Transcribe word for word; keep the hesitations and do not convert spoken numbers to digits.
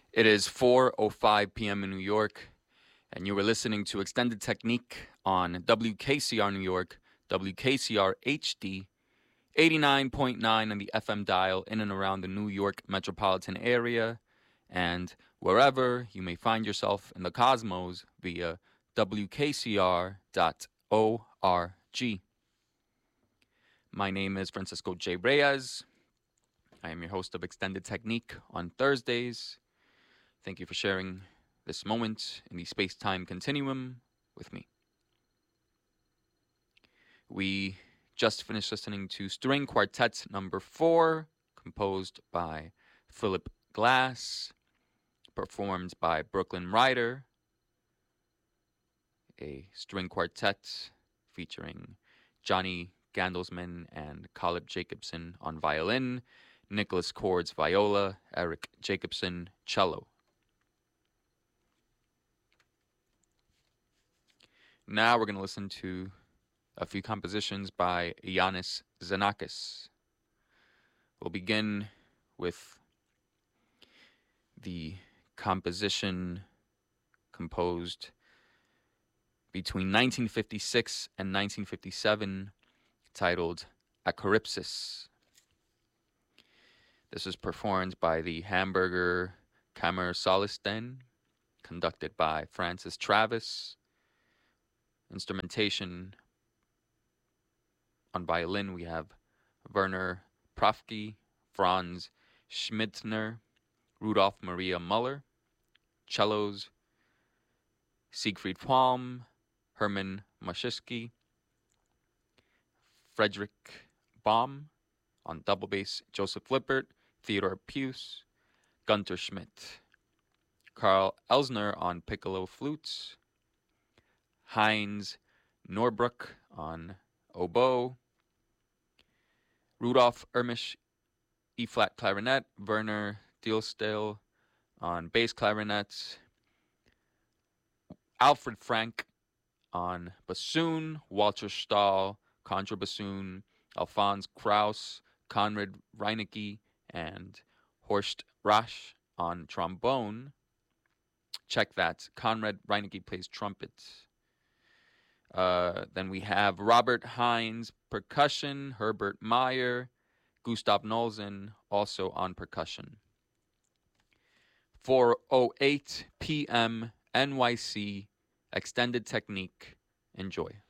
It is four oh five p.m. in New York, and you are listening to Extended Technique on W K C R New York, W K C R H D, eighty-nine point nine on the F M dial in and around the New York metropolitan area, and wherever you may find yourself in the cosmos via W K C R dot org. My name is Francisco J. Reyes. I am your host of Extended Technique on Thursdays. Thank you for sharing this moment in the space-time continuum with me. We just finished listening to String Quartet number four, composed by Philip Glass, performed by Brooklyn Rider, a string quartet featuring Johnny Gandelsman and Caleb Jacobson on violin, Nicholas Cords viola, Eric Jacobson cello. Now we're going to listen to a few compositions by Iannis Xenakis. We'll begin with the composition composed between nineteen fifty-six and nineteen fifty-seven titled Achorypsis. This is performed by the Hamburger Kammersolisten, conducted by Francis Travis. Instrumentation on violin, we have Werner Profke, Franz Schmidtner, Rudolf Maria Muller. Cellos, Siegfried Palm, Hermann Maschiski, Frederick Baum. On double bass, Joseph Lippert, Theodor Puce, Gunter Schmidt. Karl Elsner on piccolo flutes, Heinz Norbruck on oboe, Rudolf Ermisch E-flat clarinet, Werner Dielsdale on bass clarinet, Alfred Frank on bassoon, Walter Stahl contrabassoon, Alphonse Krauss, Konrad Reinecke, and Horst Rasch on trombone. Check that. Konrad Reinecke plays trumpet. Uh, then we have Robert Hines percussion, Herbert Meyer, Gustav Nolzen also on percussion. four oh eight p.m. N Y C, Extended Technique. Enjoy.